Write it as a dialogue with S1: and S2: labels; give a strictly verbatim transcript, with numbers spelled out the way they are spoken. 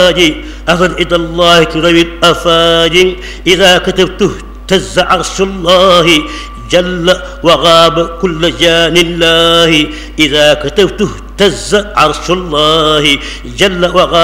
S1: أخذ إلى الله تروي الأفاج إذا كتبته اهتز عرش الله جل وغاب كل جان الله إذا كتبته اهتز عرش الله جل وغاب